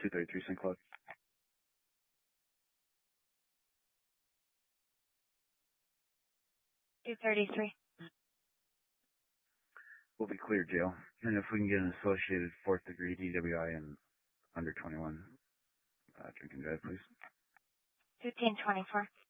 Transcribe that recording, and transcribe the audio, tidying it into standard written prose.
233 St. Cloud. We'll be clear, jail. And if we can get an associated fourth degree DWI and under 21, drink and drive, please. 1524.